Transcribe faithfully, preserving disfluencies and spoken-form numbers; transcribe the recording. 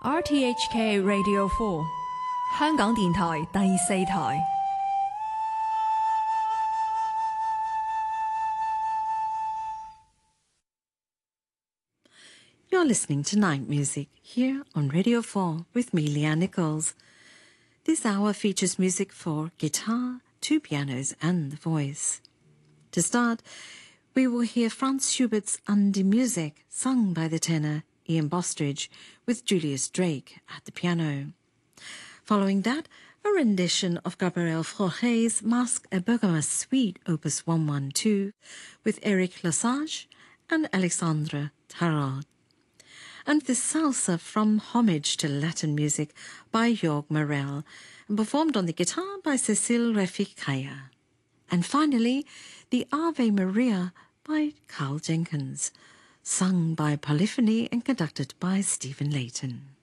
R T H K Radio four 香港電台第四台。 You're listening to Night Music here on Radio four with me, Leanne Nichols. This hour features music for guitar, two pianos and the voice. To start, we will hear Franz Schubert's An die Musik, sung by the tenor Ian Bostridge with Julius Drake at the piano. Following that, a rendition of Gabriel Fauré's Masque et Bergamasque Suite Opus one twelve with Eric Lesage and Alexandre Tarot. And the salsa from Homage to Latin Music by Jorg Morel and performed on the guitar by Cecile Refik-Kaya. And finally, the Ave Maria by Carl Jenkins, sung by Polyphony and conducted by Stephen Layton.